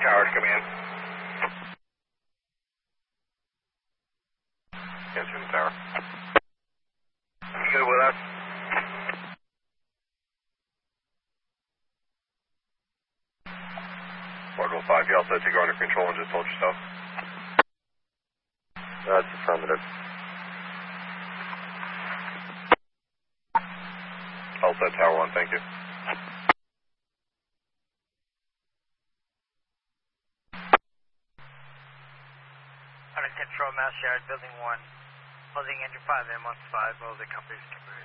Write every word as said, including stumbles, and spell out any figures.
Tower to come in. Answering the tower. You good with us? Fargo five, you all set to go under control and just hold yourself? That's affirmative. All set, Tower one, thank you. Under control, Mass Yard, Building one. Holding engine five, M one five, all the companies can move.